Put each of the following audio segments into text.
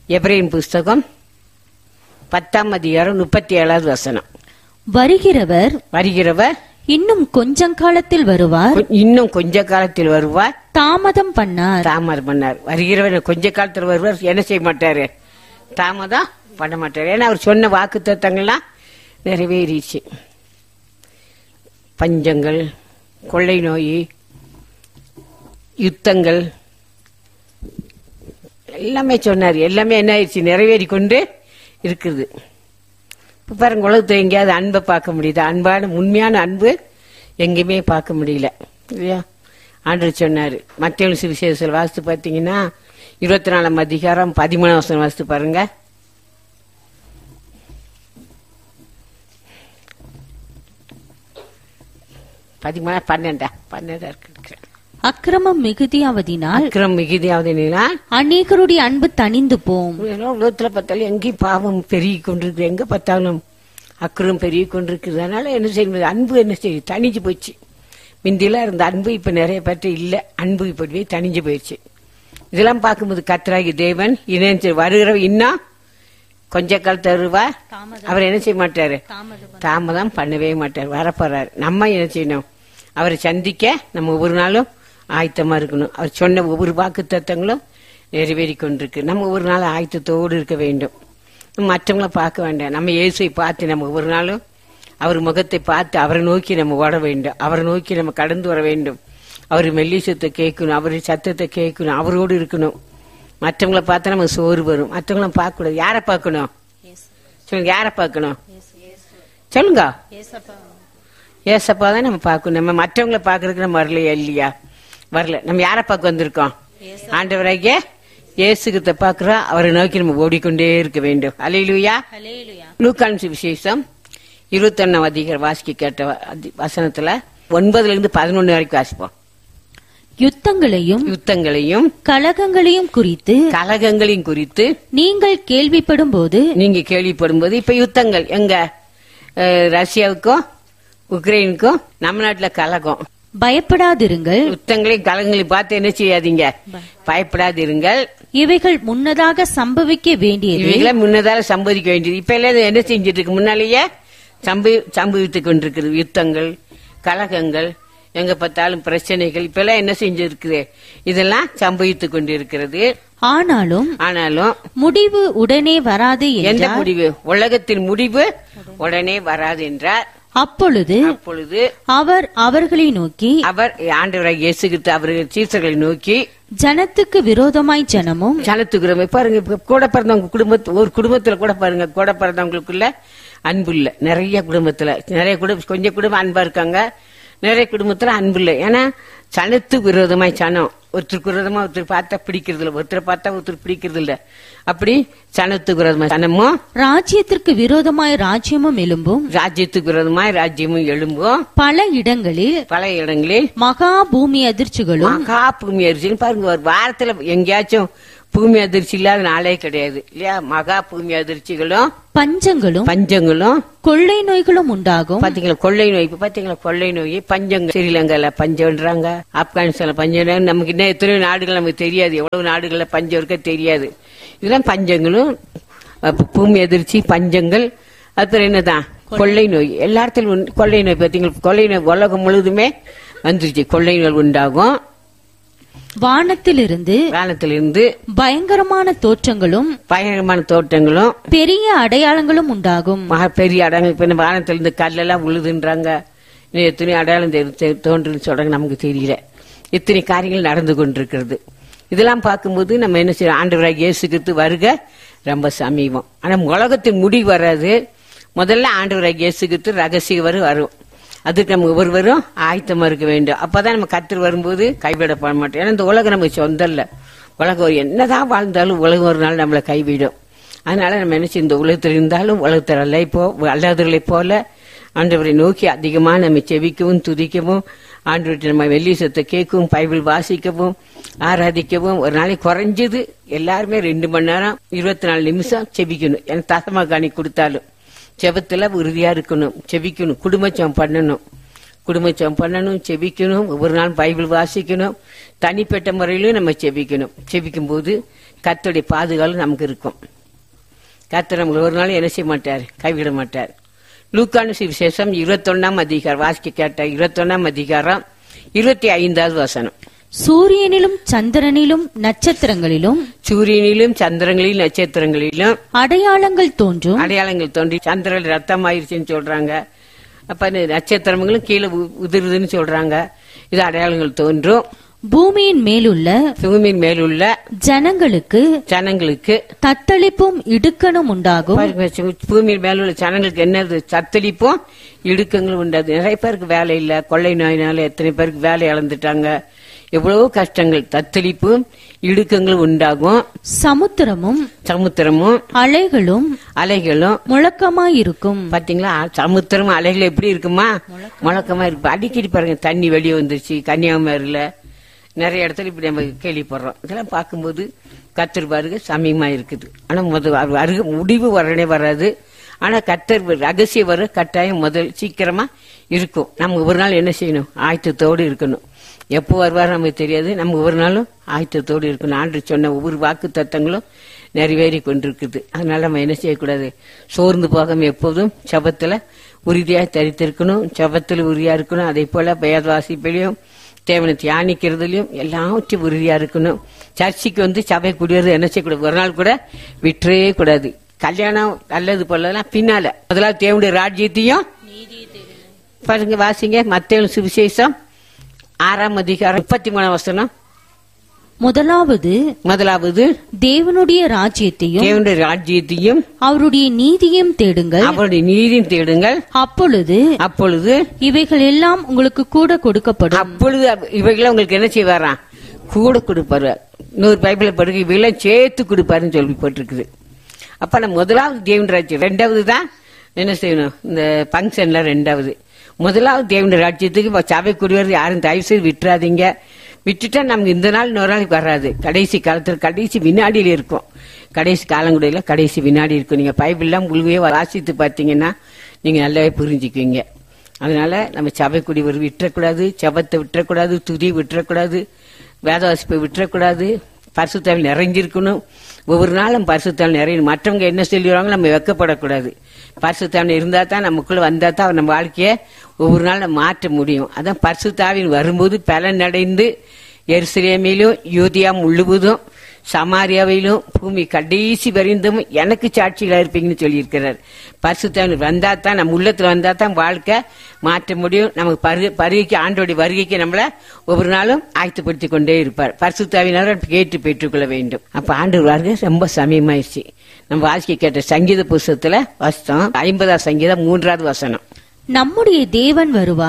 எபிரேயர் புஸ்தகம் 10:37 வருகிறவர் இன்னும் கொஞ்சம் காலத்தில் வருவார், இன்னும் கொஞ்ச காலத்தில் வருவார், தாமதம் பண்ணார். வருகிறவர் கொஞ்ச காலத்தில் வருவார், என்ன செய்ய மாட்டாரு, தாமதம் பண்ண மாட்டாரு. ஏன்னா அவர் சொன்ன வாக்கு தத்தங்கள்லாம் நிறைவேறிச்சு. பஞ்சங்கள், கொள்ளை நோய், யுத்தங்கள் எல்லாமே சொன்னார். எல்லாமே என்ன ஆயிடுச்சு, நிறைவேறி கொண்டு இருக்குது. இப்ப பாருங்க, உலகத்துல எங்கேயாவது அன்பை பார்க்க முடியுது? அன்பான உண்மையான அன்பு எங்கேயுமே பார்க்க முடியல இல்லையா? ஆண்டவர் சொன்னாரு. மத்தேயு சுவிசேஷத்தில் வாசித்து பார்த்தீங்கன்னா 24 அதிகாரம் 13 வாசித்து பாருங்க. அக்கிரமம் மிகுதியாவதினால் அநேகருடைய அன்பு தணிந்து போம். உலகத்துல பார்த்தாலும் எங்கேயும் பாவம் பெருகி கொண்டிருக்கு, எங்க பார்த்தாலும் அக்கிரம் பெருகி கொண்டிருக்குது. அதனால என்ன செய்ய, அன்பு என்ன செய்யும், தணிஞ்சு போச்சு. முந்தியெல்லாம் இருந்த அன்பு இப்ப நிறைய பேர்ட்ட இல்ல. அன்பு இப்படி தணிஞ்சு போயிடுச்சு. இதெல்லாம் பார்க்கும்போது கர்த்தராகிய தேவன் வருகிற இன்னும் கொஞ்ச காலத்து வருவா. அவர் என்ன செய்ய மாட்டாரு, தாமதம் பண்ணவே மாட்டார், வரப்போறாரு. நம்ம என்ன செய்யணும், அவரை சந்திக்க நம்ம ஒவ்வொரு நாளும் ஆயத்தமா இருக்கணும். அவர் சொன்ன ஒவ்வொரு வாக்கு தத்தங்களும் நிறைவேறி கொண்டிருக்கு. நம்ம ஒவ்வொரு நாளும் ஆயத்தத்தோடு இருக்க வேண்டும். மற்றவங்கள பார்க்க வேண்டாம், நம்ம இயேசுவை பார்த்து நம்ம ஒவ்வொரு நாளும் அவர் முகத்தை பார்த்து அவரை நோக்கி நம்ம ஓட வேண்டும். அவரை நோக்கி நம்ம கடந்து வர வேண்டும். அவர் மெல்லிசத்தை கேட்கணும், அவர் சத்தத்தை கேட்கணும், அவரோடு இருக்கணும். மற்றவங்கள பார்த்தா நமக்கு சோறு வரும். மற்றவங்கள பார்க்க கூடாது. யாரை பார்க்கணும் சொல்லுங்க, யாரை பார்க்கணும் சொல்லுங்க, ஏசப்பா தான் நம்ம பார்க்கணும். நம்ம மற்றவங்கள பார்க்கறதுக்கு நம்ம வரலையா இல்லையா? வரல. நம்ம யாரை பார்க்க வந்திருக்கோம், ஆண்டவராகிய இயேசு கிறிஸ்துவை பார்க்கிறோம். அவரை நோக்கி நம்ம ஓடிக்கொண்டே இருக்க வேண்டும். அல்லேலூயா. லூக்கான் சுவிசேஷம் 21 அதிகாரம் வாசிக்க கேட்ட வசனத்துல 9-11 வரைக்கும் வாசிப்போம். யுத்தங்களையும் கலகங்களையும் குறித்து நீங்கள் கேள்விப்படும் போது இப்ப யுத்தங்கள் எங்க, ரஷ்யாவுக்கும் உக்ரைனுக்கும் நம்ம நாட்டுல கலகம். பயப்படாதிருங்கள். யுத்தங்களையும் கலகங்களையும் பார்த்து என்ன செய்யாதீங்க, பயப்படாதிருங்கள். இவைகள் முன்னதாக சம்பவிக்க வேண்டியது. இப்ப எல்லாம் என்ன செஞ்சிட்டு இருக்கு, முன்னாலேயே சம்பவித்துக் கொண்டிருக்கிறது. யுத்தங்கள், கலகங்கள், எங்க பார்த்தாலும் பிரச்சனைகள் இப்ப எல்லாம் என்ன செஞ்சிருக்குது, இதெல்லாம் சம்பவித்துக் கொண்டிருக்கிறது. ஆனாலும் முடிவு உடனே வராது. எந்த முடிவு? உலகத்தின் முடிவு உடனே வராது என்றார். அப்பொழுது அவர் அவர்களை நோக்கி, அவர் ஆண்டவராகிய இயேசு கிறிஸ்து அவர்கள் சீசர்களை நோக்கி, ஜனத்துக்கு விரோதமாய் ஜனமும், ஜனத்துக்கு பாருங்க, கூட பிறந்தவங்க ஒரு குடும்பத்துல கூட பாருங்க, கூட பிறந்தவங்களுக்குள்ள அன்பு இல்ல. நிறைய குடும்பத்துல கொஞ்சம் குடும்பம் அன்பா இருக்காங்க, நிறைய குடும்பத்துல அன்பு இல்லை. ஏன்னா சனத்துக்கு விரோதமாய் சனம், ஒருத்தருக்கு விரோதமா ஒருத்தர் பார்த்தா பிடிக்கிறது இல்ல, ஒருத்தரை பார்த்தா ஒருத்தர் பிடிக்கிறது இல்ல. அப்படி சனத்துக்கு விரோதமாய் சனமும், ராஜ்யத்திற்கு விரோதமாய் ராஜ்யமும் எழும்பும், ராஜ்யத்துக்கு விரோதமாய் ராஜ்யமும் எழும்பும். பல இடங்களில் மகா பூமி அதிர்ச்சிகளும் பாருங்க. ஒரு வாரத்துல எங்கேயாச்சும் பூமி அதிர்ச்சி இல்லாத நாளே கிடையாது இல்லையா? மகா பூமி அதிர்ச்சிகளும் பஞ்சங்களும் கொள்ளை நோய்களும் உண்டாகும். பாத்தீங்களா கொள்ளை நோய்? இப்ப பாத்தீங்களா கொள்ளை நோய், பஞ்சங்கள். ஸ்ரீலங்கால பஞ்சம்ன்றாங்க, ஆப்கானிஸ்தான்ல பஞ்சம். நமக்கு இன்னும் எத்தனையோ நாடுகள் நமக்கு தெரியாது, எவ்வளவு நாடுகள்ல பஞ்சம் இருக்க தெரியாது. இதெல்லாம் பஞ்சங்களும், பூமி அதிர்ச்சி, பஞ்சங்கள். அப்புறம் என்னதான் கொள்ளை நோய். எல்லா இடத்திலும் கொள்ளை நோய். பாத்தீங்களா கொள்ளை நோய் உலகம் முழுதுமே வந்துருச்சு. கொள்ளை நோய் உண்டாகும். வானத்திலிருந்து பயங்கரமான தோற்றங்களும் பெரிய அடையாளங்களும் உண்டாகும். பெரிய அடையாளங்கள். இப்ப வானத்திலிருந்து கல்லெல்லாம் உழுதுன்றாங்க. எத்தனை அடையாளம் தோன்றுன்னு சொல்றாங்க, நமக்கு தெரியல. எத்தனை காரியங்கள் நடந்து கொண்டிருக்கிறது. இதெல்லாம் பார்க்கும்போது நம்ம என்ன செய்யறோம், ஆண்டவராகிய இயேசு கிறிஸ்து வருக ரொம்ப சமீபம். ஆனா உலகத்தின் முடிவு வராது. முதல்ல ஆண்டவராகிய இயேசு கிறிஸ்து ரகசிய வரும். அதுக்கு நம்ம ஒவ்வொருவரும் ஆயத்தமா இருக்க வேண்டும். அப்பதான் நம்ம கர்த்தர் வரும்போது கைவிடப்பட மாட்டோம். ஏன்னா இந்த உலகம் நமக்கு சொந்தம் இல்ல. உலகம் என்னதான் வாழ்ந்தாலும் உலகம் ஒரு நாள் நம்மளை கைவிடும். அதனால நம்ம என்ன செய்ய, இந்த உலகத்தில் இருந்தாலும் உலகத்தில் அல்லாதவர்களை போல ஆண்டவரை நோக்கி அதிகமா நம்ம செவிக்கவும் துதிக்கவும், ஆண்டவர்கிட்ட நம்ம வெள்ளிசத்தை கேட்கவும், பைபிள் வாசிக்கவும், ஆராதிக்கவும். ஒரு நாளைக்கு குறைஞ்சது எல்லாருமே 2 மணி நேரம் 24 நிமிஷம் செபிக்கணும். எனக்கு தசமா காணி கொடுத்தாலும் செபத்துல உறுதியா இருக்கணும், செபிக்கணும், குடும்ப ஜெபம் பண்ணணும். குடும்ப ஜெபம் பண்ணணும், செபிக்கணும், ஒவ்வொரு நாள் பைபிள் வாசிக்கணும், தனிப்பட்ட முறையிலும் நம்ம செபிக்கணும். செபிக்கும் போது கர்த்தருடைய பாதுகாவல் நமக்கு இருக்கும். கர்த்தர் நமக்கு ஒரு நாள் என்ன செய்ய மாட்டார், கைவிட மாட்டார். லூக்கான சுவிசேஷம் 21 அதிகாரம் வாசிக்க கேட்ட 21 அதிகாரம் 25வது வசனம். சூரியனிலும் சந்திரனிலும் நட்சத்திரங்களிலும் நட்சத்திரங்களிலும் அடையாளங்கள் தோன்றி சந்திரன் ரத்தம் ஆயிருச்சுன்னு சொல்றாங்க. அப்ப நட்சத்திரங்களும் கீழே உதிருதுன்னு சொல்றாங்க. இது அடையாளங்கள் தோன்றும். பூமியின் மேலுள்ள ஜனங்களுக்கு தத்தளிப்பும் இடுக்கணும் உண்டாகும். பூமியின் மேலுள்ள ஜனங்களுக்கு என்னது? தத்தளிப்பும் இடுக்கங்களும் உண்டாது. நிறைய பேருக்கு வேலை இல்ல, கொள்ளை நோயினால எத்தனை பேருக்கு வேலை இழந்துட்டாங்க. எவ்வளவு கஷ்டங்கள், தத்தளிப்பும் இடுக்கங்களும் உண்டாகும். சமுத்திரமும் அலைகளும் முழக்கமாயிருக்கும். பாத்தீங்களா, சமுத்திரம் அலைகள் எப்படி இருக்குமா? முழக்கமா இருக்கு. அடிக்கடி பாருங்க, தண்ணி வெளியே வந்துருச்சு கன்னியாகுமரியில, நிறைய இடத்துல இப்படி நம்ம கேள்விப்படுறோம். இதெல்லாம் பார்க்கும்போது கர்த்தர் பாருங்க சமயமா இருக்குது. ஆனா முடிவு வரனே வராது. ஆனா கர்த்தர் ரகசிய வர கட்டாயம் முதல் சீக்கிரமா இருக்கும். நம்ம ஒரு நாள் என்ன செய்யணும்? ஆயத்தத்தோடு இருக்கணும். எப்போ வருவார் நமக்கு தெரியாது. நம்ம ஒரு நாளும் ஆயத்தத்தோடு இருக்கணும். ஆண்டவர் சொன்ன ஒவ்வொரு வாக்கு தத்தங்களும் நிறைவேறி கொண்டிருக்குது. அதனால நம்ம என்ன செய்யக்கூடாது? சோர்ந்து போகாம எப்போதும் ஜெபத்துல உறுதியா தரித்திருக்கணும். ஜெபத்துல உறுதியா இருக்கணும். அதே போல வேத வாசிப்பிலையும் தேவனை தியானிக்கிறதுலயும் எல்லாவற்றையும் உறுதியா இருக்கணும். சர்ச்சைக்கு சபை கூடியது என்ன செய்யக்கூடாது? ஒரு நாள் கூட விட்டுறே கூடாது. கல்யாணம் அல்லது போலாம் பின்னால முதலாவது தேவனுடைய ராஜ்யத்தையும் பாருங்க. வாசிங்க மத்தேயு சுவிசேஷம் 6 அதிகாரம் 33 வசனம். முதலாவது தேவனுடைய ராஜ்யத்தையும் அவருடைய நீதியும் தேடுங்கள். அப்பொழுது இவைகள் எல்லாம் உங்களுக்கு கூட கொடுக்கப்படும். அப்பொழுது இவைகளை உங்களுக்கு என்ன செய்வாராம்? கூட கொடுப்பாரு. இன்னொரு பைபிள படுகை இவையெல்லாம் சேர்த்து கொடுப்பாருன்னு சொல்லப்பட்டிருக்குது. அப்ப நம்ம முதலாவது தேவனுடைய ராஜ்யம், ரெண்டாவது தான் என்ன செய்யணும்? இந்த பங்கன்ல ரெண்டாவது. முதலாவது தேவனுடைய ராஜ்யத்துக்கு சபைக்குரியவர் யாரும் தயவு செய்து விட்டுறாதீங்க. விட்டுட்டா நமக்கு இந்த நாள் இன்னொரு நாளைக்கு வராது. கடைசி காலத்துல கடைசி வினாடியில இருக்கும். கடைசி காலங்குடையில கடைசி வினாடி இருக்கும். நீங்க பைபிள்லாம் முழுமையா வாசித்து பார்த்தீங்கன்னா நீங்க நல்லாவே புரிஞ்சுக்குவீங்க. அதனால நம்ம சபைக்குரியவர் விட்டுறக்கூடாது, ஜெபத்தை விட்டுறக்கூடாது, துதி விட்டுறக்கூடாது, வேதவாசிப்பை விட்டுறக்கூடாது. பரிசுத்தாவில் நிறைஞ்சிருக்கணும். ஒவ்வொரு நாளும் பரிசுத்தாவில் நிறையணும். மற்றவங்க என்ன சொல்லிடுவாங்க நம்ம வெக்கப்படக்கூடாது. பரிசுத்தாவில் இருந்தா தான் நமக்குள்ள வந்தா தான் அவர் நம்ம வாழ்க்கைய ஒவ்வொரு நாள் நம்ம மாற்ற முடியும். அதான் பரிசுத்தாவின் வரும்போது பலன் அடைந்து எருசலேமிலும் யூதியா முழுவதும் சமாரியாவிலும் பூமி கடைசி வரைந்தும் எனக்கு சாட்சிகளா இருப்பீங்கன்னு சொல்லியிருக்கிறார். பரிசுத்தாவின் வந்தா தான் நம்ம உள்ளத்துல வந்தா தான் வாழ்க்கை மாற்ற முடியும். நமக்கு வருகைக்கு ஆண்டோடைய வருகைக்கு நம்மள ஒவ்வொரு நாளும் ஆயத்தப்படுத்தி கொண்டே இருப்பார். பரிசுத்தாவினால கேட்டு பெற்றுக்கொள்ள வேண்டும். அப்ப ஆண்டவர் வருகை ரொம்ப சமயமாயிருச்சு. நம்ம வாழ்க்கை கேட்ட சங்கீத புஸ்தகத்துல வசனம் 50ஆம் சங்கீதம் 3வது வசனம். நம்முடைய தேவன்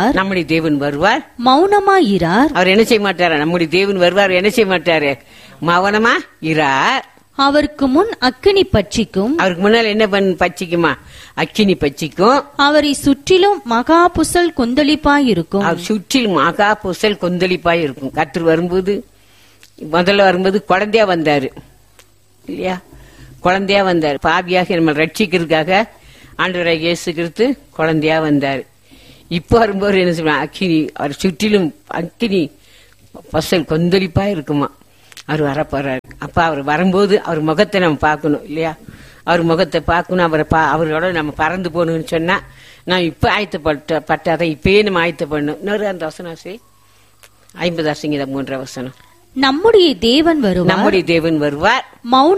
வருவார் மௌனமாயிரார். அவர் என்ன செய்ய மாட்டாரா? நம்முடைய தேவன் வருவார், என்ன செய்ய மாட்டாரு? மௌனமா இரார். அவருக்கு முன் அக்கினி பட்சிக்கும். அவருக்கு முன்னால் என்ன பட்சிக்குமா? அக்கினி பட்சிக்கும். அவரை சுற்றிலும் மகா புசல் கொந்தளிப்பாய் இருக்கும். அவர் சுற்றிலும் மகா புசல் கொந்தளிப்பாய் இருக்கும். கர்த்தர் வரும்போது முதல்ல வரும்போது குழந்தையா வந்தாரு இல்லையா? குழந்தையா வந்தார். பாவியாக நம்ம ரட்சிக்கிறதுக்காக ஆண்டவராகிய இயேசு கிறிஸ்து குழந்தையா வந்தார். இப்ப வரும்போது என்ன சொல்லுவாங்க? அக்கினி, அவர் சுற்றிலும் அக்கினி பசல் கொந்தளிப்பா இருக்குமா. அவர் வரப்போறாரு. அப்ப அவர் வரும்போது அவர் முகத்தை நம்ம பார்க்கணும் இல்லையா? அவர் முகத்தை பார்க்கணும். அவரோட நம்ம பறந்து போகணும்னு சொன்னா நான் இப்ப ஆயத்தப்பட்டாதான் இப்பயே நம்ம ஆயத்தப்படணும். இன்னொரு அந்த வசனம் 50ஆம் சங்கீதம் 3வது வசனம். நம்முடைய தேவன் வருவார்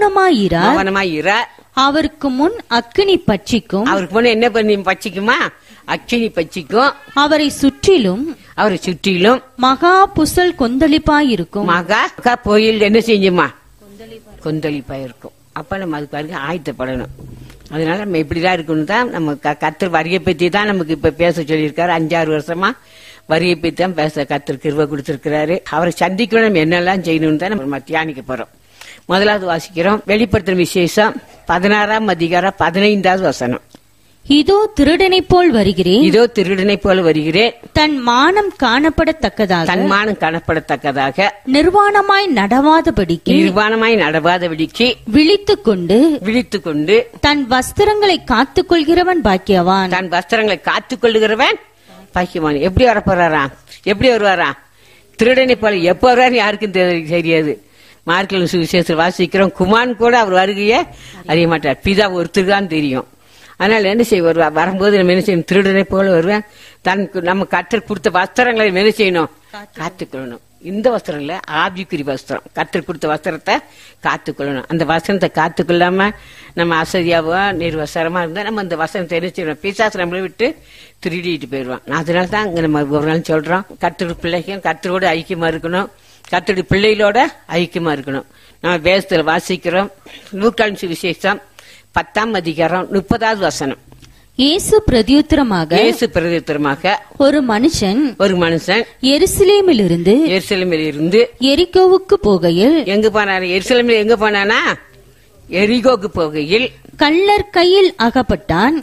மௌனமாயிரார். அவருக்கு முன் அக்கினி பட்சிக்கும். அவருக்கு முன் என்ன பண்ணி பட்சிக்குமா? அக்கினி பட்சிக்கும். அவரை சுற்றிலும் மகா புசல் கொந்தளிப்பாயிருக்கும். மகா புயல் என்ன செஞ்சுமா? கொந்தளிப்பாயிருக்கும். அப்ப நம்ம அதுக்கு பாருங்க ஆயத்தப்படணும். அதனால நம்ம இப்படிதான் இருக்கணும். தான் நம்ம கர்த்தர் வருகை பத்தி தான் நமக்கு இப்ப பேச சொல்லியிருக்காரு. 5-6 வருஷமா வருகை பத்தி தான் பேச கர்த்தர் கிருபை கொடுத்திருக்கிறாரு. அவரை சந்திக்கணும், நம்ம என்னெல்லாம் செய்யணும்னு தான் நம்ம தியானிக்க போறோம். முதலாவது வாசிக்கிறோம் வெளிப்படுத்துற விசேஷம் 16ஆம் அதிகாரம் 15வது வசனம். இதோ திருடனைப் போல் வருகிறேன். தன் மானம் காணப்படத்தக்கதாக நிர்வாணமாய் நடவாதபடிக்கு விழித்துக்கொண்டு தன் வஸ்திரங்களை காத்துக் கொள்கிறவன் பாக்கியவான். தன் வஸ்திரங்களை காத்துக் கொள்ளுகிறவன் பாக்கியவான். எப்படி வரப்போறாராம்? எப்படி வருவாராம்? திருடனை போல. எப்ப வருவாரு யாருக்கும் தெரியாது. மார்க்கில் சுவிசேஷத்தில் வாசிக்கிறோம், குமான் கூட அவர் வருகையே அறிய மாட்டார், பிதா ஒருத்தர் தான் தெரியும். அதனால என்ன செய்ய வருவா? வரும்போது நம்ம என்ன செய்யணும்? திருடனை போல வருவேன். தனக்கு நம்ம கர்த்தர் கொடுத்த வஸ்திரங்களை என்ன செய்யணும்? காத்துக்கொள்ளணும். இந்த வஸ்திரம் இல்ல, ஆவிக்குரிய வஸ்திரம். கர்த்தர் கொடுத்த வஸ்திரத்தை காத்துக்கொள்ளணும். அந்த வஸ்திரத்தை காத்துக்கொள்ளாம நம்ம அசதியாவோ நிர்வசரமா இருந்தா நம்ம அந்த வஸ்திரத்தை என்ன செய்யணும்? பிசாசு நம்மளை விட்டு திருடிட்டு போயிடுவான். அதனால தான் அங்க நம்ம ஒரு நாள் சொல்றோம், கர்த்தருடைய பிள்ளைகள் கர்த்தரோட ஐக்கியமா இருக்கணும், கர்த்தருடைய பிள்ளைகளோட ஐக்கியமா இருக்கணும். நம்ம வேதத்துல வாசிக்கிறோம், லூக்கான் சுவிசேஷம் 10ஆம் அதிகாரம் 30வது வசனம். இயேசு பிரதியுத்தரமாக ஒரு மனுஷன் எருசலேமிலிருந்து எரிகோவுக்கு போகையில் எங்க போனாரு? எருசலேமில் எங்க போனானா? எரிகோவுக்கு போகையில் கள்ளர் கையில் அகப்பட்டான்.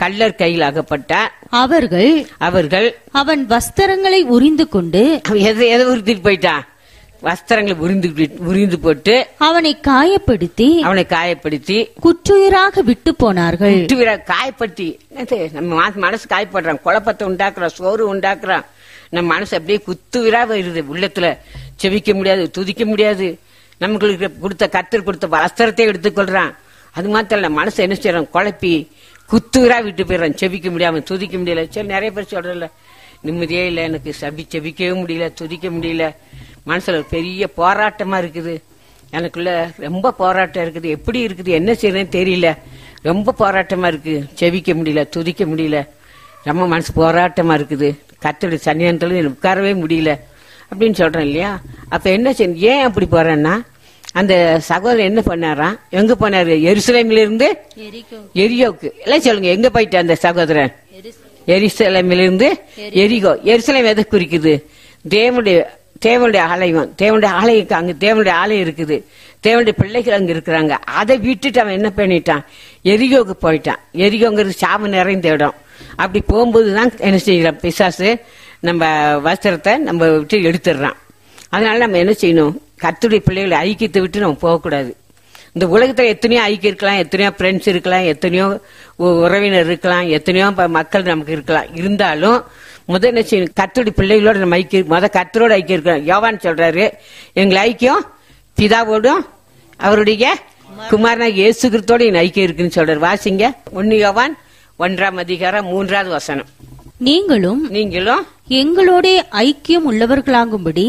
அவர்கள் அவன் வஸ்திரங்களை உரிந்து கொண்டு எதை உறுத்திட்டு போயிட்டான்? வஸ்திரங்களை உரிந்து போட்டு அவனை காயப்படுத்தி குற்றுயிராக விட்டு போனார்கள். காயப்படுத்தி நம்ம மனசு காயப்படுறான், குழப்பத்தை உண்டாக்குறான், சோறு உண்டாக்குறான். நம்ம மனசு அப்படியே குத்துயிரா வருது. உள்ளத்துல செவிக்க முடியாது, துதிக்க முடியாது. நமக்கு கொடுத்த கர்த்தர் கொடுத்த வஸ்திரத்தை எடுத்துக்கொள்றான். அது மாத்திரம் இல்ல, மனசு என்ன செய்யறான்? குழப்பி குத்துயிரா விட்டு போயிடறான். செவிக்க முடியாம, துதிக்க முடியல. சரி, நிறைய பேர் சொல்றல, நிம்மதியே இல்ல, எனக்கு செவிக்கவே முடியல, துதிக்க முடியல. மனசுல பெரிய போராட்டமா இருக்குது, எனக்குள்ள ரொம்ப போராட்டம் இருக்குது. எப்படி இருக்குது, என்ன செய்யறதுன்னு தெரியல, ரொம்ப போராட்டமா இருக்கு, செவிக்க முடியல, துதிக்க முடியல, ரொம்ப மனசு போராட்டமா இருக்குது, கர்த்தருடைய சன்னிதானத்துல உட்காரவே முடியல அப்படின்னு சொல்றேன் இல்லையா? அப்ப என்ன செய்ய? ஏன் அப்படி போறேன்னா, அந்த சகோதரன் என்ன பண்ணாராம்? எங்க போனாரு? எருசலேமில இருந்து எரியோக்கு. எல்லாம் சொல்லுங்க, எங்க போயிட்டு அந்த சகோதரன்? எருசலேமிலிருந்து எரிகோ. எருசலேம் எதை குறிக்குது? தேவனுடைய ஆலயம். தேவனுடைய ஆலயம், அங்க தேவனுடைய ஆலயம் இருக்குது, தேவனுடைய பிள்ளைகள் அங்க இருக்கிறாங்க. அதை விட்டுட்டு அவன் என்ன பண்ணிட்டான்? எரிகோக்கு போயிட்டான். எரிகோங்கிறது சாப நிறைந்த இடம். அப்படி போகும்போதுதான் என்ன செய்யறான்? பிசாசு நம்ம வஸ்திரத்தை நம்ம விட்டு எடுத்துடுறான். அதனால நம்ம என்ன செய்யணும்? கர்த்தருடைய பிள்ளைகளை ஐக்கியத்தை விட்டு நம்ம போகக்கூடாது. இந்த உலகத்துல எத்தனையோ ஐக்கியம் இருக்கலாம், எத்தனையோ ஃப்ரெண்ட்ஸ் இருக்கலாம், எத்தனையோ உறவினர் இருக்கலாம், எத்தனையோ மக்கள் நமக்கு இருக்கலாம். இருந்தாலும் முதல் என்ன செய்யணும்? கர்த்தருடைய பிள்ளைகளோட நம்ம ஐக்கியம், கர்த்தரோட ஐக்கியம் இருக்கணும். யோவான் சொல்றாரு, எங்களை ஐக்கியம் பிதாவோடும் அவருடைய குமாரனாகிய இயேசு கிறிஸ்துவோட என் ஐக்கியம் இருக்குன்னு சொல்றாரு. வாசிங்க 1 யோவான் 1ஆம் அதிகாரம் 3வது வசனம். நீங்களும் எங்களோட ஐக்கியம் உள்ளவர்களாகும்படி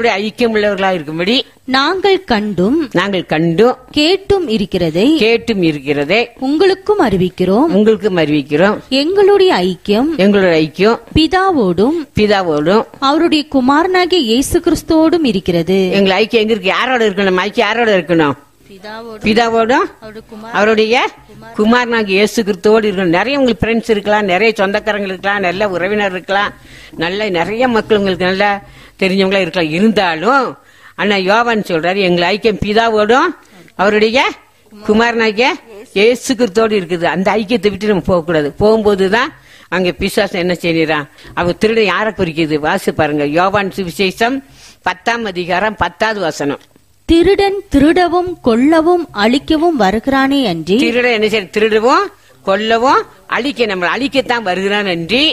நாங்கள் கண்டும் கேட்டும் இருக்கிறதை உங்களுக்கும் அறிவிக்கிறோம். எங்களுடைய ஐக்கியம் பிதாவோடும் அவருடைய குமாரனாகிய இயேசு கிறிஸ்துவோடும் இருக்கிறது. எங்கள் ஐக்கியம் எங்க இருக்கு? யாரோட இருக்கணும்? ஐக்கியம் யாரோட இருக்கணும்? பிதாவோடும் அவருடைய குமாரனாகிய இயேசு கிறிஸ்துவோடு இருக்கணும். நிறைய உங்களுக்கு ஃப்ரெண்ட்ஸ் இருக்கலாம், நிறைய சொந்தக்காரங்க இருக்கலாம், நல்ல உறவினர் இருக்கலாம், நல்ல நிறைய மக்கள் உங்களுக்கு நல்லா தெரிஞ்சவங்களா இருக்கலாம். இருந்தாலும் ஆனா யோவான் சொல்றாரு, எங்கள் ஐக்கியம் பிதாவோடும் அவருடைய குமாரனாகிய இயேசு கிறிஸ்துவோடு இருக்குது. அந்த ஐக்கியத்தை விட்டு நம்ம போகக்கூடாது. போகும்போதுதான் அங்க பிசாசு என்ன செய்யறான்? அவ திருட யாரை குறிக்குது? வாசி பாருங்க, யோவான் சுவிசேஷம் 10ஆம் அதிகாரம் 10வது வசனம். திருடன் திருடவும் கொல்லவும் அழிக்கவும் வருகிறானே அன்றி. திருடன் என்ன செய்ய? திருடவும் கொல்லவும் அழிக்க, நம்ம அழிக்கத்தான் வருகிறான் அன்றி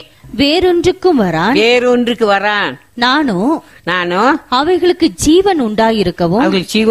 வேறொன்றுக்கு வரான். நானோ அவைகளுக்கு ஜீவன் உண்டாயிருக்கவும்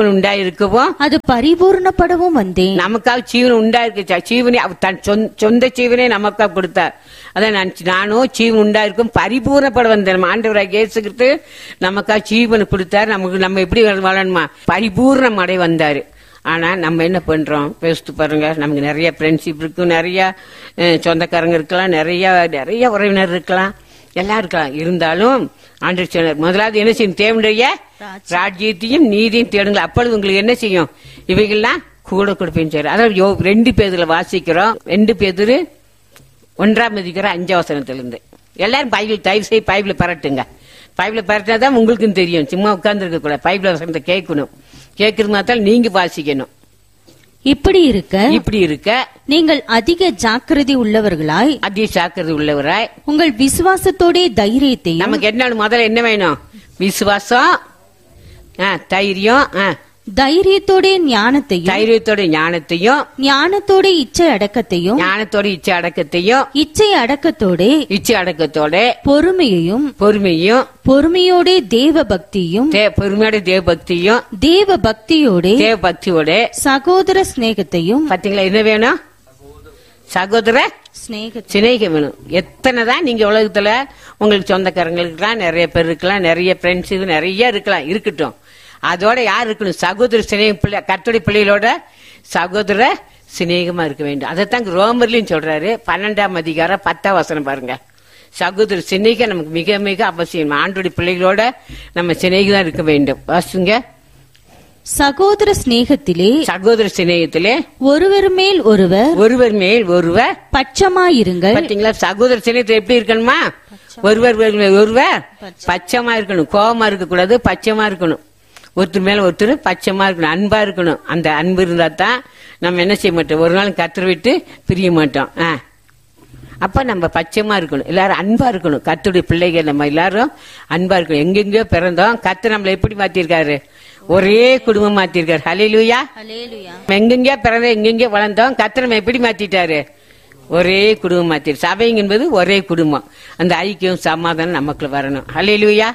அது பரிபூர்ணப்படவும் வந்தேன். நமக்காக ஜீவன் உண்டாயிருக்கு. ஜீவனை தன் சொந்த ஜீவனை நமக்காக கொடுத்தார். அதான் நானோ ஜீவன் உண்டாயிருக்கும் பரிபூர்ணப்பட வந்தேன். ஆண்டவராக இயேசு கிறிஸ்து நமக்காக ஜீவனை கொடுத்தாரு. நம்ம எப்படி வாழணுமா? பரிபூர்ணம் அடை வந்தாரு. ஆனா நம்ம என்ன பண்றோம்? பேசிட்டு பாருங்க, நமக்கு நிறைய ஃப்ரெண்ட்ஷிப் இருக்கும், நிறைய சொந்தக்காரங்க இருக்கலாம், நிறைய உறவினர் இருக்கலாம், எல்லாம் இருக்கலாம். இருந்தாலும் ஆண்டவர் சொன்னார், முதலாவது என்ன செய்யும்? தேவனுடைய ராஜ்யத்தையும் நீதியும் தேடுங்கள், அப்பொழுது உங்களுக்கு என்ன செய்யும்? இவைகள்லாம் கூட கொடுப்பேன்னு சொல்ற. அதாவது 2 பேதுல வாசிக்கிறோம். 2 பேதுரு 1ஆம் அதிகாரம் 5ஆம் வசனத்திலிருந்து. எல்லாரும் பைபிள் தயவு செய்து பைபிளை பரட்டுங்க. பைபிளை பரட்டினாதான் உங்களுக்கும் தெரியும். சும்மா உட்கார்ந்து இருக்க கூடாது, பைபிள் வசனத்தை கேட்கணும். கேட்கறது மாத்தால் நீங்க வாசிக்கணும். இப்படி இருக்க நீங்கள் அதிக ஜாக்கிரதை உள்ளவர்களாய் உங்கள் விசுவாசத்தோட தைரியத்தையும். நமக்கு என்ன முதல்ல என்ன வேணும்? விசுவாசம், தைரியம், தைரியத்தோட ஞானத்தையும், தைரியத்தோட ஞானத்தையும், ஞானத்தோட இச்சை அடக்கத்தையும், ஞானத்தோட இச்சை அடக்கத்தையும், இச்சை அடக்கத்தோட இச்சை அடக்கத்தோட பொறுமையையும், பொறுமையும், பொறுமையோட தேவ பக்தியும், பொறுமையோட தேவ பக்தியும், தேவ பக்தியோட தேவ பக்தியோட சகோதர சிநேகத்தையும். பாத்தீங்களா? என்ன வேணும்? சகோதர சிநேகம் வேணும். எத்தனைதான் நீங்க உலகத்துல உங்களுக்கு சொந்தக்காரங்களுக்கு நிறைய பேர் இருக்கலாம், நிறைய ஃப்ரெண்ட்ஸ் நிறைய இருக்கலாம், இருக்கட்டும். அதோட யார் இருக்கணும்? சகோதர சிநேகம். கர்த்தருடைய பிள்ளைகளோட சகோதர சிநேகமா இருக்க வேண்டும். அதைத்தான் ரோமர்லயும் சொல்றாரு, 12ஆம் அதிகாரம் 10ஆம் வசனம் பாருங்க. சகோதர சிநேகம் நமக்கு மிக மிக அவசியம். ஆண்டோடைய பிள்ளைகளோட நம்ம சிநேகம் இருக்க வேண்டும். வாசுங்க. சகோதர சிநேகத்திலே, சகோதர சிநேகத்திலே ஒருவர் மேல் ஒருவர், ஒருவர் மேல் ஒருவர் பட்சமாயிருங்கள். பாத்தீங்களா? சகோதர சிநேகத்தில் எப்படி இருக்கணுமா? ஒருவர் ஒருவர் பட்சமா இருக்கணும். கோபமா இருக்க கூடாது, பட்சமா இருக்கணும். ஒருத்தர் மேல ஒருத்தர் பட்சமா இருக்கணும், அன்பா இருக்கணும். அந்த அன்பு இருந்தா தான் நம்ம என்ன செய்ய மாட்டோம், ஒரு நாள் கர்த்தரை விட்டு பிரிய மாட்டோம். அப்ப நம்ம பட்சமா இருக்கணும், எல்லாரும் அன்பா இருக்கணும். கர்த்தருடைய பிள்ளைகள் நம்ம எல்லாரும் அன்பா இருக்கணும். எங்கெங்கயோ பிறந்தோம், கர்த்தர் நம்மளை எப்படி மாத்திருக்காரு? ஒரே குடும்பம் மாத்திருக்காரு. ஹல்லேலூயா. எங்கெங்கயோ பிறந்த எங்கெங்கயோ வளர்ந்தோம், கர்த்தர் நம்ம எப்படி மாத்திட்டாரு? ஒரே குடும்பம் மாத்திரு. சபை என்பது ஒரே குடும்பம். அந்த ஐக்கியம் சமாதானம் நமக்குள்ள வரணும். ஹல்லேலூயா.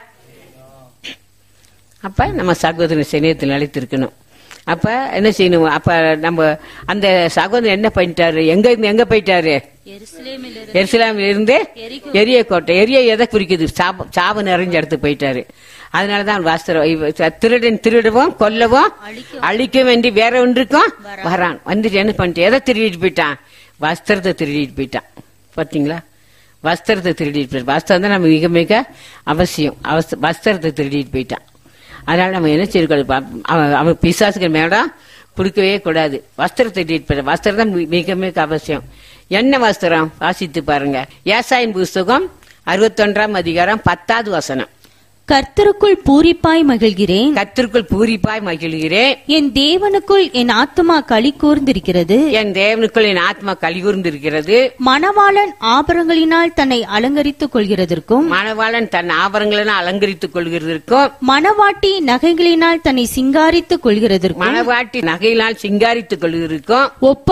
அப்ப நம்ம சகோதரன் சிநேகத்தில் நிலைத்திருக்கணும். அப்ப என்ன செய்யணும்? அப்ப நம்ம அந்த சகோதரன் என்ன பண்ணிட்டாரு? எங்க போயிட்டாரு? எருசலேமில் இருந்து எரிய கோட்டை. எரிய எதை குறிக்குது? சாப நிறைஞ்ச இடத்துக்கு போயிட்டாரு. அதனாலதான் வாஸ்தவம் திருடன் திருடவும் கொல்லவும் அழிக்க வேண்டி வேற ஒன்றுக்கும் வரான். வந்துட்டு என்ன பண்ணிட்டு எதை திருடிட்டு போயிட்டான்? வஸ்திரத்தை திருடிட்டு போயிட்டான். பாத்தீங்களா? வஸ்திரத்தை திருடிட்டு போயிட்டான். வஸ்திரம் தான் நம்ம மிக மிக அவசியம். வஸ்திரத்தை திருடிட்டு போயிட்டான். அதனால நம்ம என்ன செய்யக்கூடாது? அவன் பிசாசுகள் மேடம் கொடுக்கவே கூடாது. வஸ்திரத்தை திருடிட்டு போயிட்டான். வஸ்திரம் தான் மிக மிக அவசியம். என்ன வஸ்திரம்? வாசித்து பாருங்க. ஏசாயின் புஸ்தகம் 61ஆம் அதிகாரம் 10வது வசனம். கர்த்தருக்குள் பூரிப்பாய் மகிழ்கிறேன், கர்த்தருக்குள் பூரிப்பாய் மகிழ்கிறேன், என் தேவனுக்குள் என் ஆத்மா களி கூர்ந்திருக்கிறது, என் தேவனுக்குள் என் ஆத்மா களி கூர்ந்திருக்கிறது. மணவாளன் ஆபரணங்களினால் தன்னை அலங்கரித்துக் கொள்கிறதற்கும், மணவாளன் தன் ஆபரணங்களினால் அலங்கரித்துக் கொள்கிறதற்கும், மணவாட்டி நகைகளினால் தன்னை சிங்காரித்துக் கொள்கிறதற்கும், மணவாட்டி நகையினால் சிங்காரித்துக் கொள்கிறதற்கும்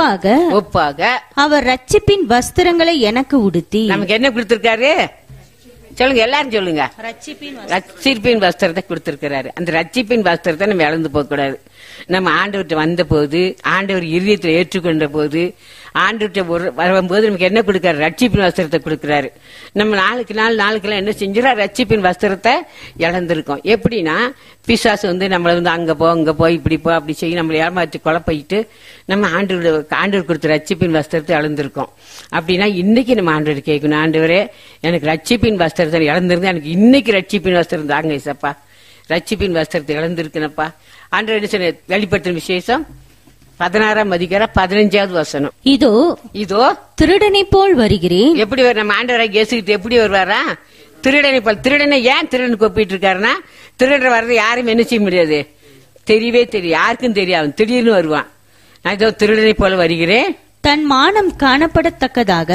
ஒப்பாக அவர் ரட்சிப்பின் வஸ்திரங்களை எனக்கு உடுத்தி. நமக்கு என்ன கொடுத்திருக்காரு? சொல்லுங்க, எல்லாரும் சொல்லுங்க. ரட்சிப்பின் வஸ்திரத்தை கொடுத்திருக்கிறாரு. அந்த ரட்சிப்பின் வஸ்திரத்தை நம்ம இழந்து போக கூடாது. நம்ம ஆண்டவர்கிட்ட வந்த போது, ஆண்டவர் இருதயத்தில் ஏற்றுக்கொண்ட போது, ஆண்டவர்கிட்ட வரும்போது நமக்கு என்ன கொடுக்காரு? ரட்சிப்பின் வஸ்திரத்தை கொடுக்கிறாரு. நம்ம நாளுக்கு நாள் என்ன செஞ்சிடா? ரட்சிப்பின் வஸ்திரத்தை இழந்திருக்கோம். எப்படின்னா, பிசாசு நம்மள அங்க போ இப்படி போ அப்படி செய்ய நம்மளை ஏமாற்றி குழப்பிட்டு நம்ம ஆண்டவர் கொடுத்த ரட்சிப்பின் வஸ்திரத்தை இழந்திருக்கோம். அப்படின்னா இன்னைக்கு நம்ம ஆண்டவர் கேட்கணும், ஆண்டவரே எனக்கு ரட்சிப்பின் வஸ்திரத்தை இழந்திருந்தா எனக்கு இன்னைக்கு ரட்சிப்பின் வஸ்திரம் தாங்க இசப்பா, ரட்சிப்பின் வஸ்திரத்தை இழந்திருக்கனப்பா. ஆண்டவர் என்ன சொன்ன? வெளிப்படுத்தும் விசேஷம் 16ஆம் அதிகாரம் 15வது வசனம். இதோ திருடனை போல் வருகிறேன். எப்படி நம்ம ஆண்டவராக இயேசுகிட்ட எப்படி வருவாரா? திருடனை போல். திருடனை ஏன் திருடன் கொப்பிட்டு இருக்காருன்னா, திருடன் வர்றது யாரும் என்ன செய்ய முடியாது, தெரியவே தெரியும், யாருக்கும் தெரியாது. திடீர்னு வருவான். நான் இதோ திருடனை போல வருகிறேன், தன் மானம் காணப்படத்தக்கதாக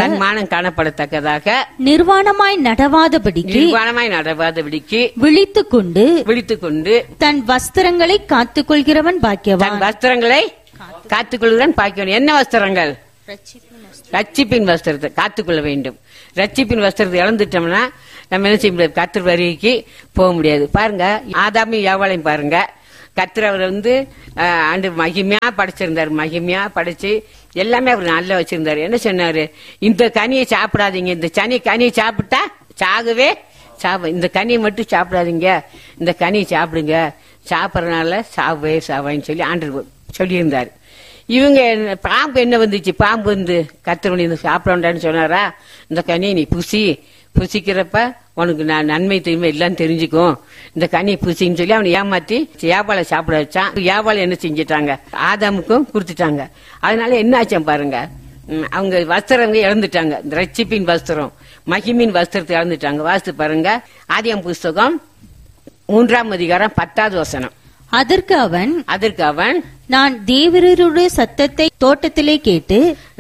நிர்வாணமாய் நடவாதபடிக்கு விழித்துக்கொண்டு தன் வஸ்திரங்களை காத்துக்கொள்கிறவன் பாக்கியவான். வஸ்திரங்களை காத்துக்கொள்கிறவன் பாக்கியவான். என்ன வஸ்திரங்கள்? ரட்சிப்பின் வஸ்திரத்தை காத்துக்கொள்ள வேண்டும். ரட்சிப்பின் வஸ்திரத்தை இழந்துட்டோம்னா நம்ம என்ன செய்ய முடியாது? கர்த்தர் வருகைக்கு போக முடியாது. பாருங்க, ஆதாமையும் ஏவாளையும் பாருங்க. கர்த்தர் அவர் ஆண்டு மகிமையா படைச்சிருந்தாரு. மகிமையா படைச்சு எல்லாமே அவர் நல்லா வச்சிருந்தாரு. என்ன சொன்னாரு? இந்த கனியை சாப்பிடாதீங்க, இந்த கனியை சாப்பிட்டா சாகவே இந்த கனியை மட்டும் சாப்பிடாதீங்க, இந்த கனியை சாப்பிடுங்க, சாப்பிடறதுனால சாவேன்னு சொல்லி ஆண்டு சொல்லியிருந்தாரு. இவங்க பாம்பு என்ன வந்துச்சு? பாம்பு கர்த்தர் சாப்பிட சொன்னாரா? இந்த கனியை நீ புசிக்கிறப்ப உனக்கு நான் நன்மை தீமை எல்லாம் தெரிஞ்சுக்கும், இந்த கனியை புசின்னு சொல்லி அவனை ஏமாத்தி ஏவாளை சாப்பிட வச்சான். ஏவாளை என்ன செஞ்சிட்டாங்க? ஆதாமுக்கும் கொடுத்துட்டாங்க. அதனால என்ன ஆச்சான் பாருங்க, அவங்க வஸ்திரங்க இழந்துட்டாங்க. இந்த ரட்சிப்பின் வஸ்திரம், மகிமின் வஸ்திரத்தை இழந்துட்டாங்க. வாசித்து பாருங்க, ஆதியாகமம் புஸ்தகம் 3ஆம் அதிகாரம் 10வது வசனம். அதற்கு அவன் நான் தேவருடைய சத்தத்தை தோட்டத்திலே கேட்டு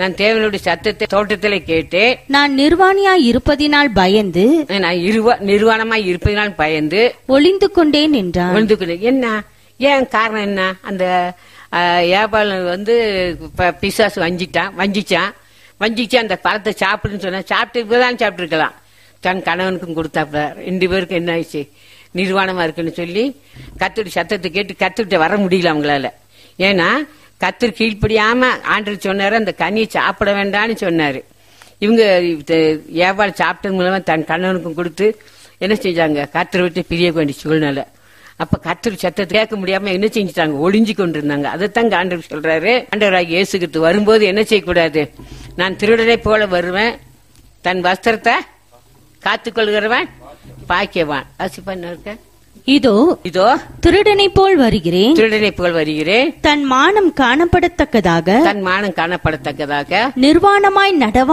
நான் நிர்வாணியாய் இருப்பதினால் பயந்து ஒளிந்து கொண்டேன் என்றான். என்ன ஏன் காரணம் என்ன? அந்த ஏபால் பிசாசு வஞ்சிச்சு அந்த பழத்தை சாப்பிடுன்னு சொன்னா சாப்பிட்டு இருக்கலாம். தன் கணவனுக்கும் கொடுத்தாப்புல. 2 பேருக்கும் என்ன ஆயிடுச்சு? நிர்வாணமா இருக்குன்னு சொல்லி கர்த்தருடைய சத்தத்தை கேட்டு கர்த்தர்கிட்ட வர முடியல அவங்களால. ஏன்னா கர்த்தர் கீழ்ப்படியாம ஆண்டவர் சொன்னாரு அந்த கனியை சாப்பிட வேண்டாம்னு சொன்னாரு. இவங்க ஏபால் சாப்பிட்டது மூலமா தன் கணவனுக்கும் கொடுத்து என்ன செஞ்சாங்க? கர்த்தரை விட்டு பிரிய வேண்டிய சூழ்நிலை. அப்ப கர்த்தர் சத்தத்தை கேட்க முடியாம என்ன செஞ்சுட்டாங்க? ஒளிஞ்சு கொண்டிருந்தாங்க. அதைத்தான் ஆண்டவர் சொல்றாரு. ஆண்டவராகிய இயேசு கிறிஸ்து வரும்போது என்ன செய்யக்கூடாது? நான் திருடனை போல வருவேன், தன் வஸ்திரத்தை காத்துக்கொள்கிறவன் பாக்கியவான். இருக்க இதோ திருடனை போல் வருகிறேன், தன் மானம் காணப்படத்தக்கதாக நிர்வாணமாய்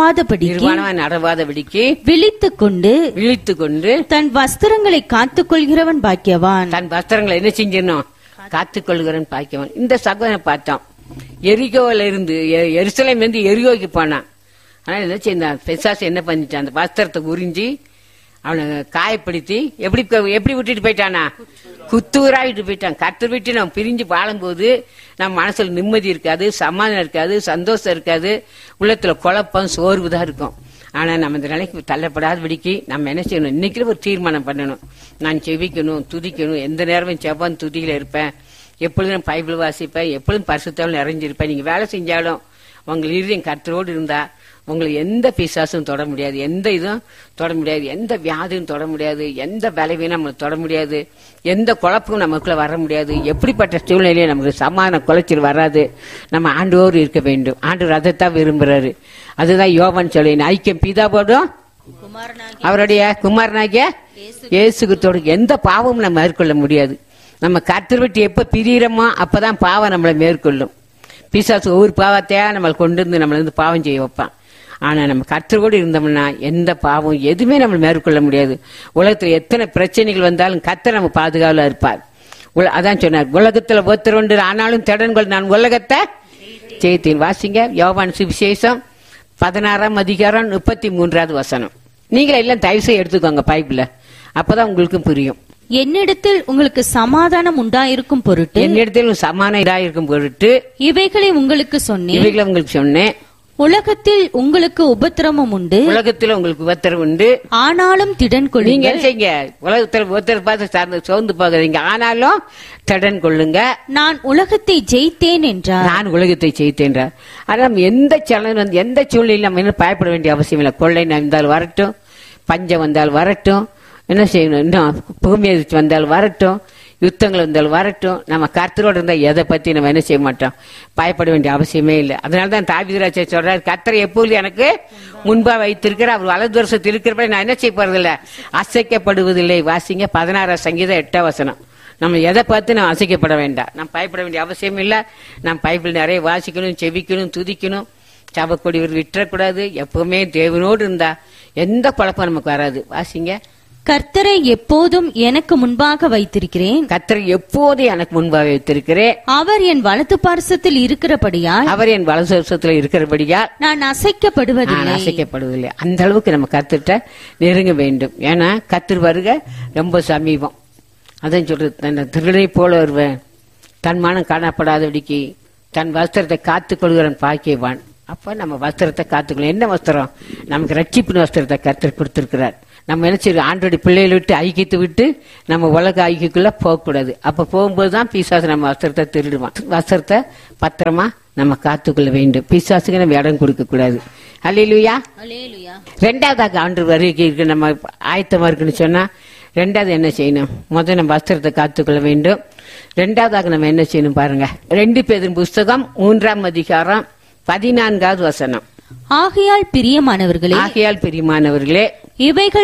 நடவாதபடிக்கு விழித்துக் கொண்டு தன் வஸ்திரங்களை காத்துக்கொள்கிறவன் பாக்கியவான். தன் வஸ்திரங்களை என்ன செஞ்சிடணும்? காத்துக்கொள்கிறவன் பாக்கியவான். இந்த சகோதரனை பார்த்தோம். எரிகோவில இருந்து எருசலேம் இருந்து எரிகோக்கு போனான். ஆனா என்ன செய்தான்? பிசாசு என்ன பண்ணிட்டான்? அந்த வஸ்திரத்தை உறிஞ்சி அவனை காயப்படுத்தி எப்படி விட்டுட்டு போயிட்டானா? குத்தூரா விட்டு போயிட்டான். கர்த்தர் விட்டு நம்ம பிரிஞ்சு வாழும்போது நம்ம மனசுல நிம்மதி இருக்காது, சமாதானம் இருக்காது, சந்தோஷம் இருக்காது, உள்ளத்துல குழப்பம் சோர்வு தான் இருக்கும். ஆனா நம்ம இந்த நிலைக்கு தள்ளப்படாதபடிக்கு நம்ம என்ன செய்யணும்? இன்னைக்கு ஒரு தீர்மானம் பண்ணணும். நான் செவிக்கணும், துதிக்கணும், எந்த நேரமும் செவ்வான் துதியில இருப்பேன், எப்பொழுதும் பைபிள் வாசிப்பேன், எப்பொழுதும் பரிசுத்தம் நிறைஞ்சிருப்பேன். நீங்க வேலை செஞ்சாலும் உங்கள் இருதயம் கர்த்தரோடு இருந்தா உங்களுக்கு எந்த பிசாசும் தொட முடியாது, எந்த இதுவும் தொட முடியாது, எந்த வியாதியும் தொட முடியாது, எந்த பலவீனம் நம்மளுக்கு தொட முடியாது, எந்த குழப்பமும் நமக்குள்ள வர முடியாது. எப்படிப்பட்ட சூழ்நிலையும் நமக்கு சமாதான குலைச்சல் வராது. நம்ம ஆண்டோடு இருக்க வேண்டும். ஆண்டவர் அதைத்தான் விரும்புறாரு. அதுதான் யோவான் சொல்லின ஐக்கியம் பிதாவோடும் அவருடைய குமாரனாகிய இயேசு கிறிஸ்துவோடு எந்த பாவமும் நம்ம மேற்கொள்ள முடியாது. நம்ம கர்த்தர் விட்டு எப்ப பிரியறோமோ அப்பதான் பாவம் நம்மளை மேற்கொள்ளும். பிசாசு ஒவ்வொரு பாவத்தையா நம்மளை கொண்டு வந்து நம்மள வந்து பாவம் செய்ய வைப்பான். ஆனா நம்ம கர்த்தரோடு இருந்தோம்னா எந்த பாவம் எதுவுமே நம்ம மேற்கொள்ள முடியாது. உலகத்துல எத்தனை பிரச்சனைகள் வந்தாலும் கர்த்தர் நம்ம பாதுகாவலா இருப்பார். அதான் சொன்னார், உலகத்துல ஒருத்தர் ஒன்று ஆனாலும் திடன்கொள், நான் உலகத்தை ஜெயித்தேன். வாசிங்க யோவான் சுவிசேஷம் 16ஆம் அதிகாரம் 33வது வசனம். நீங்களே எல்லாம் தயவு செய்து எடுத்துக்கோங்க பைபிள, அப்பதான் உங்களுக்கும் புரியும். என்னிடத்தில் உங்களுக்கு சமாதானம் உண்டாயிருக்கும் பொருட்டு இவைகளை உங்களுக்கு சொன்னேன். உலகத்தில் உங்களுக்கு உபத்திரவம் உண்டு, ஆனாலும் திடன் கொள்ளுங்க. உலகத்தில் ஒருத்தர் பார்த்து சோர்ந்து போகிறீங்க, ஆனாலும் திடன் கொள்ளுங்க. நான் உலகத்தை ஜெயித்தேன் என்றார். ஆனா எந்த சலனம் எந்த சூழ்நிலையில் நம்ம என்ன பயப்பட வேண்டிய அவசியம் இல்லை. கொள்ளை வந்தால் வரட்டும், பஞ்சம் வந்தால் வரட்டும், என்ன செய்யணும்? இன்னும் பூமி எதிர்த்து வந்தால் வரட்டும், யுத்தங்கள் வந்தால் வரட்டும், நம்ம கர்த்தரோடு இருந்தா எதை பத்தி நம்ம என்ன செய்ய மாட்டோம்? பயப்பட வேண்டிய அவசியமே இல்லை. அதனாலதான் தாவீது சொல்றாரு, கர்த்தரை எப்போது எனக்கு முன்பா வைத்திருக்கிற அவர் வலது வருஷத்தில் இருக்கிறப்ப நான் என்ன செய்ய போறதில்ல, அசைக்கப்படுவதில்லை. வாசிங்க 16 சங்கீதம் 8 வசனம். நம்ம எதை பார்த்து நம்ம அசைக்கப்பட வேண்டாம், நம்ம பயப்பட வேண்டிய அவசியம் இல்லை. நம்ம பைபிள் நிறைய வாசிக்கணும், செவிக்கணும், துதிக்கணும், சபைக்கொடி விட்டுறக்கூடாது. எப்பவுமே தேவனோடு இருந்தா எந்த குழப்பம் நமக்கு வராது. வாசிங்க, கர்த்தரை எப்போதும் எனக்கு முன்பாக வைத்திருக்கிறேன், அவர் என் வலது பார்சத்தில் இருக்கிறபடியால் நான் அசைக்கப்படுவதில்லை. அந்த அளவுக்கு நம்ம கர்த்தர்ட்ட நெருங்க வேண்டும். ஏன்னா கர்த்தர் வருக ரொம்ப சமீபம். அதான் சொல்றது, தன் திருடனை போல வருவேன், தன் மானம் காணப்படாதபடிக்கு தன் வஸ்திரத்தை காத்துக் கொள்கிறன் பாக்கியவான். அப்ப நம்ம வஸ்திரத்தை காத்துக்கணும். என்ன வஸ்திரம்? நமக்கு ரட்சிப்பின் வஸ்திரத்தை கர்த்தர் கொடுத்திருக்கிறார். நம்ம என்ன செய்யணும்? ஆண்டோட பிள்ளைகளை விட்டு ஐக்கியத்தை விட்டு நம்ம உலக ஐக்கியக்குள்ள போகக்கூடாது. அப்ப போகும்போதுதான் பிசாசு நம்ம வஸ்திரத்தை திருடுவான். வஸ்திரத்தை பத்திரமா நம்ம காத்துக்கொள்ள வேண்டும். பிசாசுக்கு நம்ம இடம் கொடுக்க கூடாது. அல்லேலூயா. ரெண்டாவதாக ஆண்டு வருகைக்கு நம்ம ஆயத்தமா இருக்குன்னு சொன்னா, ரெண்டாவது என்ன செய்யணும்? முதல்ல நம்ம வஸ்திரத்தை காத்துக்கொள்ள வேண்டும். ரெண்டாவதாக நம்ம என்ன செய்யணும் பாருங்க. 2 பேதுரு புஸ்தகம் 3ஆம் அதிகாரம் 14வது வசனம். ஆகையால் பிரியமானவர்களே இவைகள்